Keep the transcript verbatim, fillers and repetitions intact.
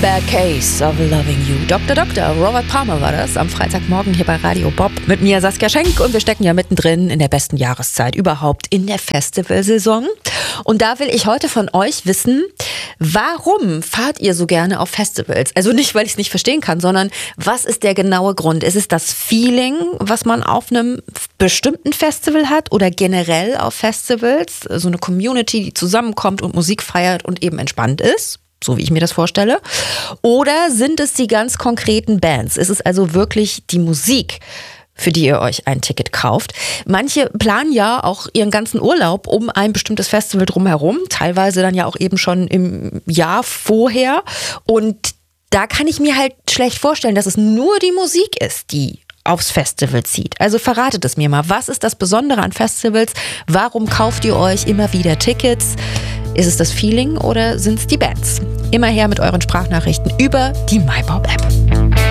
Bad Case of Loving You. Doktor Doktor Robert Palmer war das am Freitagmorgen hier bei Radio Bob mit mir, Saskia Schenk, und wir stecken ja mittendrin in der besten Jahreszeit überhaupt, in der Festivalsaison. Und da will ich heute von euch wissen, warum fahrt ihr so gerne auf Festivals? Also nicht, weil ich es nicht verstehen kann, sondern was ist der genaue Grund? Ist es das Feeling, was man auf einem bestimmten Festival hat oder generell auf Festivals? So eine Community, die zusammenkommt und Musik feiert und eben entspannt ist? So wie ich mir das vorstelle. Oder sind es die ganz konkreten Bands? Ist es also wirklich die Musik, für die ihr euch ein Ticket kauft? Manche planen ja auch ihren ganzen Urlaub um ein bestimmtes Festival drumherum, teilweise dann ja auch eben schon im Jahr vorher. Und da kann ich mir halt schlecht vorstellen, dass es nur die Musik ist, die aufs Festival zieht. Also verratet es mir mal. Was ist das Besondere an Festivals? Warum kauft ihr euch immer wieder Tickets? Ist es das Feeling oder sind es die Bands? Immer her mit euren Sprachnachrichten über die MyBob-App.